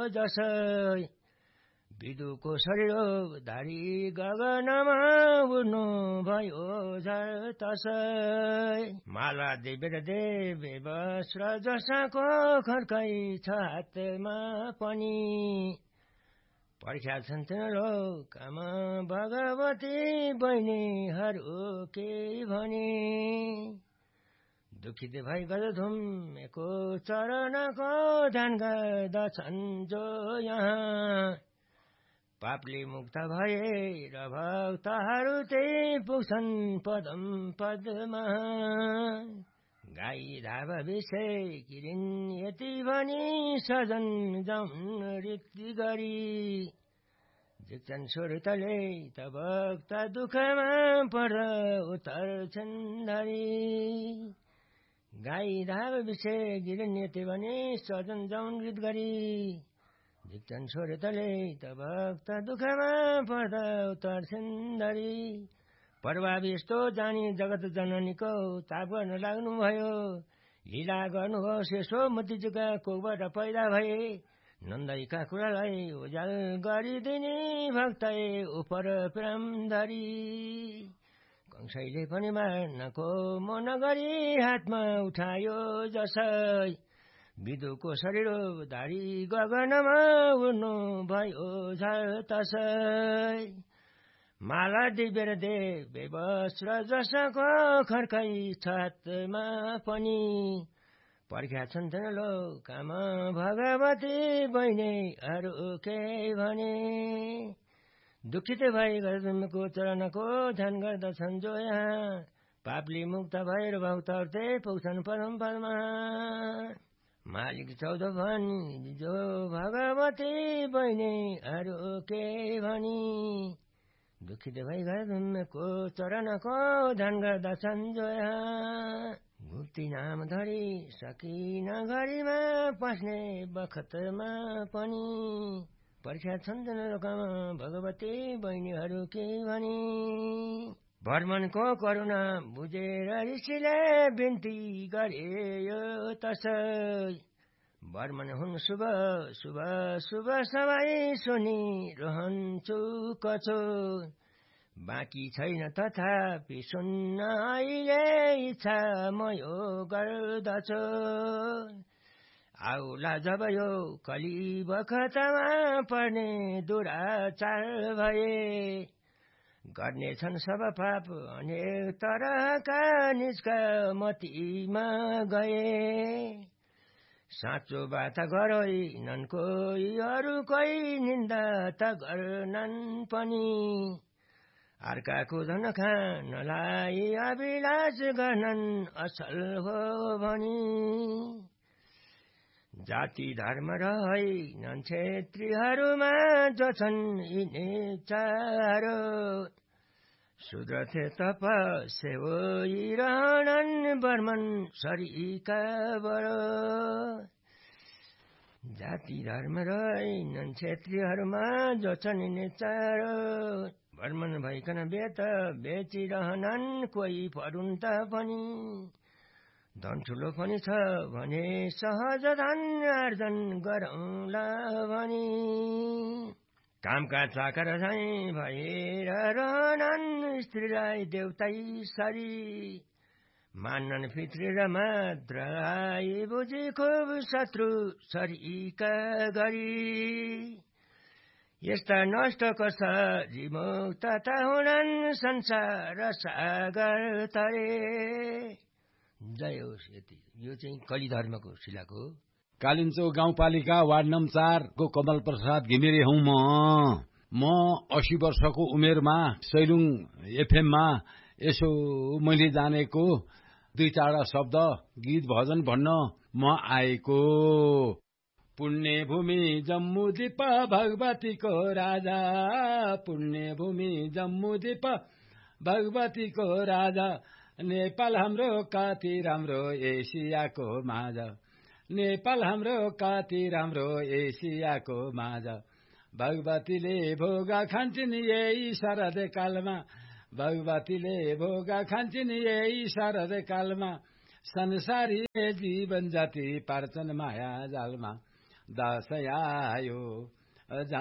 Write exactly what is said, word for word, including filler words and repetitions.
जसै विदुको शरीर धारी गगनमा उड्नु भयो झर तसै माला देवेर देवे वस्त्र जसाको खर्कै छ हातमा पनि परीक्षा छन् तिन लोकमा भगवती बहिनीहरू के भने दुखित भई गजधुमेको चरणको ध्यान गर्दछन् जो यहाँ पापले मुक्त भए र भक्तहरू त्यही पुग्छन् पदम पदमा गाई धाव विषे किरिन यति भनी सजन जाउन रीति गरी जिक्छन् सुरतले त भक्त दुःखमा पर उतर्छन् धरी गाई धाव विषे किरिन यति भनी सजन जाउन गीत गरी जिक्छन् सुरतले त भक्त दुःखमा पर्दा उतर्छन् धरी पर्वाविस्तो जानी जगत जननीको ताप गर्न लाग्नुभयो लीला गर्नुहोस् यसो मतिजुका कोबाट पैदा भए नन्दैका कुरालाई उजाल गरिदिने भक्तै उपर प्रेम धरी कंसैले पनि मार्नको मन गरी हातमा उठायो जसै विदुको शरीर धारी गगनमा उड्नु भयो झर तसै माला दिव्यर देवे वस्त्र जसाको खर्कै छ हातमा पनि परीक्षा छन् तिन लोकमा भगवती बहिनीहरू के भने दुखित भई गजधुमेको चरणको ध्यान गर्दछन् जो यहाँ पापले मुक्त भएर भक्तहरूले पुग्छन् परम पदमा मालिक चौध भनी जो भगवती बहिनीहरू के भनी दुखित भई गजधुमेको चरणको ध्यान गर्दछन् जो यहाँ मुक्ति नाम धरी सकिन घरीमा पस्ने बखतमा पनि परीक्षा छन् तिन लोकमा भगवती बहिनीहरू के भनी भर्मनको करुणा बुझेर ऋषिले बिन्ती गरे यो तसै वर्मन हुन् शुभ शुभ शुभ सबै सुनि रहन्छु कछो बाँकी छैन तथापि सुन्न अहिले इच्छा म यो गर्दछु आउला जब यो कली बखतमा पर्ने दुराचार भए गर्नेछन् सब पाप अनेक तरहका निजका मतीमा गए साँचो बात गरोइनन् कोही अरू कोही निन्दा त गर्नन् पनि अर्काको धन खानलाई अभिलाष गर्नन् असल हो भनी जाति धर्म रहेनन् क्षेत्रीहरूमा जो छन् यिनी चारो शूद्र थे तपस्या होइरहनन् वर्मन शरीका बडो जाति धर्म रहेनन् क्षेत्रीहरूमा जो छन् यिनी चारो वर्मन भइकन बेत बेचिरहनन् कोही पढुन् त पनि धन ठुलो पनि छ भने सहज धन आर्जन गरौँला भनी कामका चाकर झैं भएर रहनन् स्त्रीलाई देउतै सरी मान्नन् पितृ र मात्र आई बुझी खुब शत्रु सरीका गरी यस्ता नष्टको सरी मुक्त त हुनन् संसार सागर तरे जय होस्। यति यो चाहिँ कली धर्मको शिलाको हो। कालिन्चो गाउँपालिका वार्ड नम्बर चार को कमल प्रसाद घिमिरे हूँ म म अस्सी वर्षको उमेरमा सैलुङ एफएममा यसो मैले जानेको दुई चारवटा शब्द गीत भजन भन्न म आएको। पुण्य भूमि जम्मू दीप भगवतीको राजा पुण्य भूमि जम्मू दीप भगवतीको राजा नेपाल हाम्रो कति राम्रो एसियाको माझ नेपाल हाम्रो कति राम्रो एसियाको माझ भगवतीले भोगा खान्छन् यही शरद कालमा भगवतीले भोगा खान्छन् यही शरद कालमा संसारी जीवन जाति पार्छन् माया जालमा दशयायो